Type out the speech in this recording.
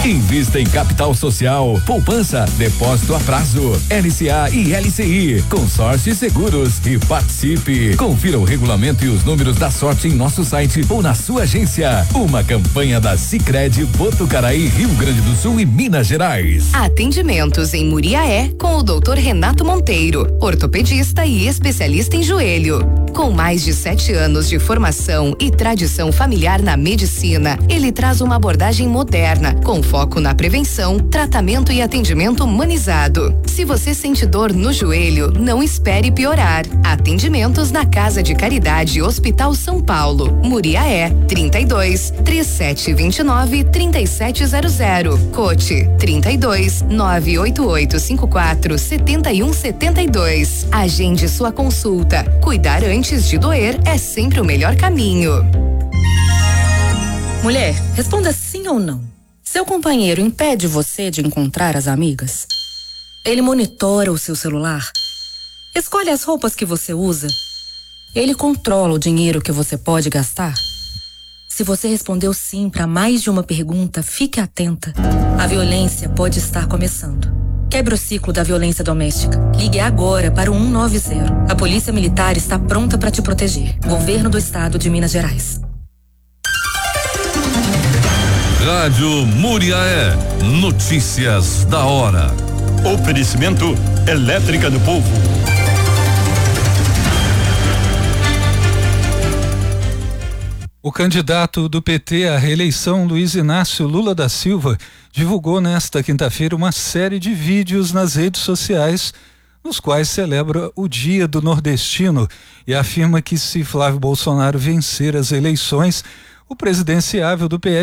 Invista em capital social, poupança, depósito a prazo, LCA e LCI, consórcio e seguros e participe. Confira o regulamento e os números da sorte em nosso site ou na sua agência. Uma campanha da Sicredi Botucaraí, Rio Grande do Sul e Minas Gerais. Atendimentos em Muriaé com o Dr. Renato Monteiro, ortopedista e especialista em joelho. Com mais de 7 anos de formação e tradição familiar na medicina, ele traz uma abordagem moderna, com foco na prevenção, tratamento e atendimento humanizado. Se você sente dor no joelho, não espere piorar. Atendimentos na Casa de Caridade Hospital São Paulo, Muriaé, 32 3729 3700. Cote 32 98854 7172. Agende sua consulta. Cuidar antes de doer é sempre o melhor caminho. Mulher, responda sim ou não. Seu companheiro impede você de encontrar as amigas? Ele monitora o seu celular? Escolhe as roupas que você usa? Ele controla o dinheiro que você pode gastar? Se você respondeu sim para mais de uma pergunta, fique atenta. A violência pode estar começando. Quebre o ciclo da violência doméstica. Ligue agora para o 190. A Polícia Militar está pronta para te proteger. Governo do Estado de Minas Gerais. Rádio Muriaé. Notícias da hora. Oferecimento Elétrica do Povo. O candidato do PT à reeleição, Luiz Inácio Lula da Silva, divulgou nesta quinta-feira uma série de vídeos nas redes sociais, nos quais celebra o Dia do Nordestino e afirma que se Flávio Bolsonaro vencer as eleições, o presidenciável do PL